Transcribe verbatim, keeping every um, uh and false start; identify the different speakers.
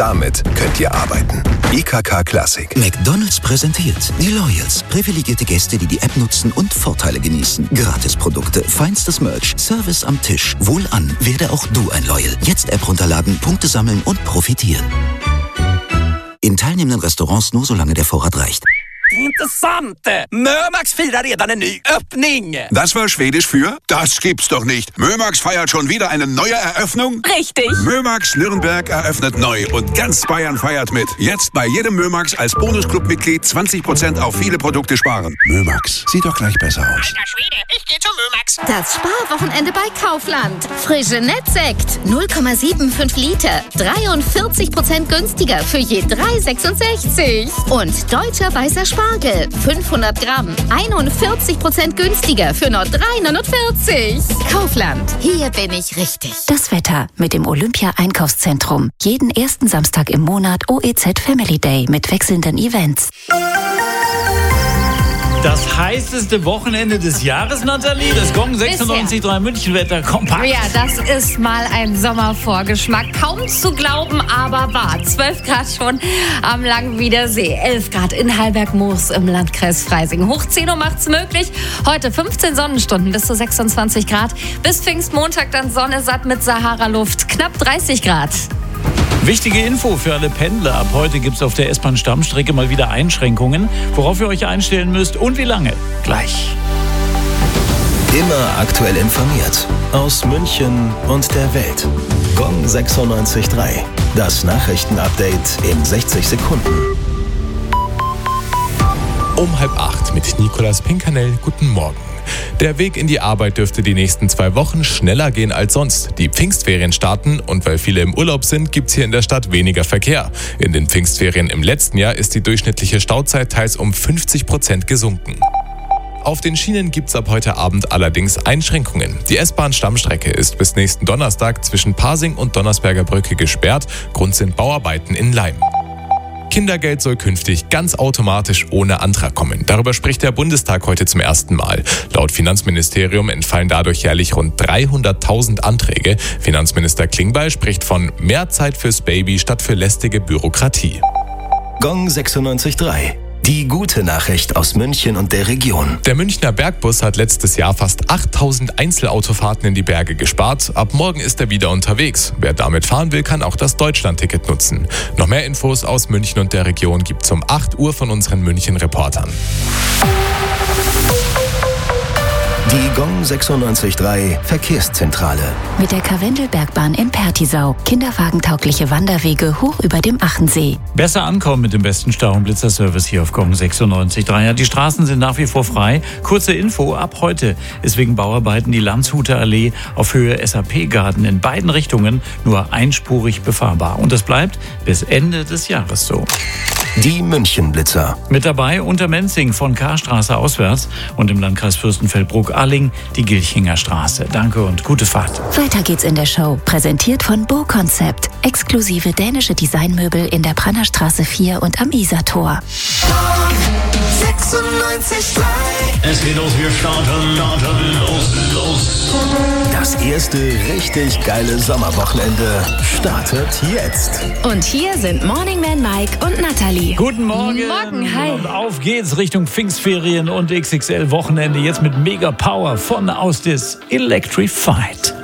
Speaker 1: damit könnt ihr arbeiten. I K K Classic.
Speaker 2: McDonald's präsentiert die Loyals. Privilegierte Gäste, die die App nutzen und Vorteile genießen. Gratisprodukte, feinstes Merch, Service am Tisch. Wohlan, werde auch du ein Loyal. Jetzt App runterladen, Punkte sammeln und profitieren. In teilnehmenden Restaurants nur solange der Vorrat reicht.
Speaker 3: Intressant! Mömax firar redan en ny öppning!
Speaker 4: Das war Schwedisch für? Das gibt's doch nicht. Mömax feiert schon wieder eine neue Eröffnung?
Speaker 5: Richtig!
Speaker 4: Mömax Nürnberg eröffnet neu und ganz Bayern feiert mit. Jetzt bei jedem Mömax als Bonusclub-Mitglied zwanzig Prozent auf viele Produkte sparen. Mömax, sieht doch gleich besser aus.
Speaker 5: Alter Schwede, ich geh zu Mömax!
Speaker 6: Das Sparwochenende bei Kaufland. Frische Nettsekt, null Komma fünfundsiebzig Liter, dreiundvierzig Prozent günstiger für je drei Komma sechsundsechzig. Und deutscher weißer Spargel, fünfhundert Gramm, einundvierzig Prozent günstiger für nur drei Komma neunundvierzig. Kaufland, hier bin ich richtig.
Speaker 7: Das Wetter mit dem Olympia-Einkaufszentrum. Jeden ersten Samstag im Monat O E Z Family Day mit wechselnden Events.
Speaker 8: Das heißeste Wochenende des Jahres, Nathalie. Das Gong sechsundneunzig Komma drei Münchenwetter kompakt.
Speaker 9: Ja, das ist mal ein Sommervorgeschmack. Kaum zu glauben, aber wahr. zwölf Grad schon am Langwiedersee. elf Grad in Hallberg-Moos im Landkreis Freising. Hoch zehn Uhr macht's möglich. Heute fünfzehn Sonnenstunden bis zu sechsundzwanzig Grad. Bis Pfingstmontag dann Sonne satt mit Sahara-Luft. Knapp dreißig Grad.
Speaker 8: Wichtige Info für alle Pendler. Ab heute gibt es auf der S-Bahn-Stammstrecke mal wieder Einschränkungen. Worauf ihr euch einstellen müsst und wie lange? Gleich.
Speaker 1: Immer aktuell informiert. Aus München und der Welt. Gong sechsundneunzig Komma drei. Das Nachrichtenupdate in sechzig Sekunden.
Speaker 10: Um halb acht mit Nicolas Pinkernell. Guten Morgen. Der Weg in die Arbeit dürfte die nächsten zwei Wochen schneller gehen als sonst. Die Pfingstferien starten und weil viele im Urlaub sind, gibt's hier in der Stadt weniger Verkehr. In den Pfingstferien im letzten Jahr ist die durchschnittliche Stauzeit teils um fünfzig Prozent gesunken. Auf den Schienen gibt's ab heute Abend allerdings Einschränkungen. Die S-Bahn-Stammstrecke ist bis nächsten Donnerstag zwischen Pasing und Donnersberger Brücke gesperrt. Grund sind Bauarbeiten in Laim. Kindergeld soll künftig ganz automatisch ohne Antrag kommen. Darüber spricht der Bundestag heute zum ersten Mal. Laut Finanzministerium entfallen dadurch jährlich rund dreihunderttausend Anträge. Finanzminister Klingbeil spricht von mehr Zeit fürs Baby statt für lästige Bürokratie.
Speaker 1: Gong sechsundneunzig Komma drei. Die gute Nachricht aus München und der Region.
Speaker 10: Der Münchner Bergbus hat letztes Jahr fast achttausend Einzelautofahrten in die Berge gespart. Ab morgen ist er wieder unterwegs. Wer damit fahren will, kann auch das Deutschlandticket nutzen. Noch mehr Infos aus München und der Region gibt's um acht Uhr von unseren München-Reportern.
Speaker 1: Die Gong sechsundneunzig Komma drei Verkehrszentrale.
Speaker 7: Mit der Karwendelbergbahn in Pertisau. Kinderwagentaugliche Wanderwege hoch über dem Achensee.
Speaker 8: Besser ankommen mit dem besten Stau- und Blitzerservice hier auf Gong sechsundneunzig Komma drei. Ja, die Straßen sind nach wie vor frei. Kurze Info, ab heute ist wegen Bauarbeiten die Landshuter Allee auf Höhe S A P-Garten in beiden Richtungen nur einspurig befahrbar. Und das bleibt bis Ende des Jahres so.
Speaker 1: Die Münchenblitzer.
Speaker 8: Mit dabei Untermenzing von Karstraße auswärts und im Landkreis Fürstenfeldbruck-Alling die Gilchinger Straße. Danke und gute Fahrt.
Speaker 7: Weiter geht's in der Show. Präsentiert von Bo Concept. Exklusive dänische Designmöbel in der Brannerstraße vier und am Isartor.
Speaker 1: sechsundneunzig Komma drei.
Speaker 11: Es geht los, wir starten, starten, los, los.
Speaker 1: Das erste richtig geile Sommerwochenende startet jetzt.
Speaker 6: Und hier sind Morning Man Mike und Nathalie.
Speaker 8: Guten Morgen.
Speaker 9: Morgen, hi.
Speaker 8: Und auf geht's Richtung Pfingstferien und X X L-Wochenende. Jetzt mit Mega Power von Austis Electrified.